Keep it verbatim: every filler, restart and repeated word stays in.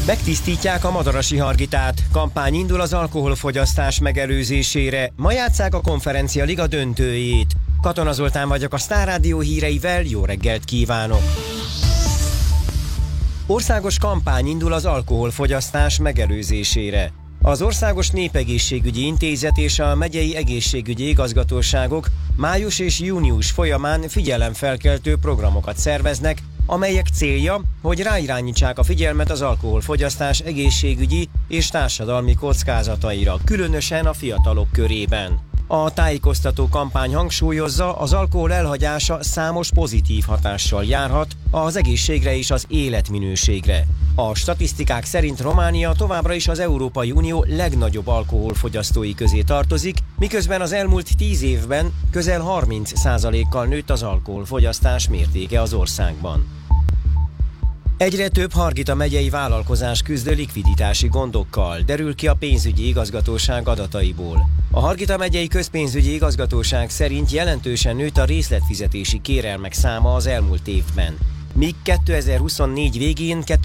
Megtisztítják a Madarasi Hargitát, kampány indul az alkoholfogyasztás megelőzésére, ma játsszák a Konferencia Liga döntőjét. Katona Zoltán vagyok a Sztár Rádió híreivel, jó reggelt kívánok! Országos kampány indul az alkoholfogyasztás megelőzésére. Az Országos Népegészségügyi Intézet és a megyei egészségügyi igazgatóságok május és június folyamán figyelemfelkeltő programokat szerveznek, amelyek célja, hogy ráirányítsák a figyelmet az alkoholfogyasztás egészségügyi és társadalmi kockázataira, különösen a fiatalok körében. A tájékoztató kampány hangsúlyozza, az alkohol elhagyása számos pozitív hatással járhat az egészségre és az életminőségre. A statisztikák szerint Románia továbbra is az Európai Unió legnagyobb alkoholfogyasztói közé tartozik, miközben az elmúlt tíz évben közel harminc százalékkal nőtt az alkoholfogyasztás mértéke az országban. Egyre több Hargita megyei vállalkozás küzd likviditási gondokkal, derül ki a pénzügyi igazgatóság adataiból. A Hargita megyei közpénzügyi igazgatóság szerint jelentősen nőtt a részletfizetési kérelmek száma az elmúlt évben, míg kétezer-huszonnégy végén